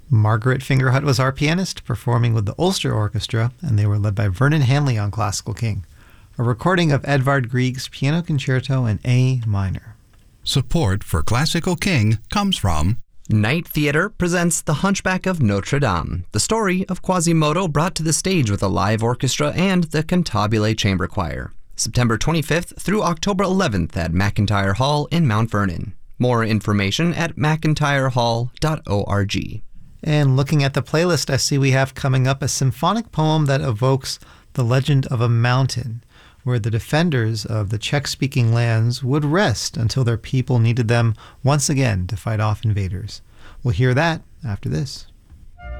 Margaret Fingerhut was our pianist, performing with the Ulster Orchestra, and they were led by Vernon Hanley on Classical King. A recording of Edvard Grieg's Piano Concerto in A minor. Support for Classical King comes from Night Theatre presents The Hunchback of Notre Dame, the story of Quasimodo brought to the stage with a live orchestra and the Cantabile Chamber Choir. September 25th through October 11th at McIntyre Hall in Mount Vernon. More information at mcintyrehall.org. And looking at the playlist, I see we have coming up a symphonic poem that evokes the legend of a mountain, where the defenders of the Czech-speaking lands would rest until their people needed them once again to fight off invaders. We'll hear that after this.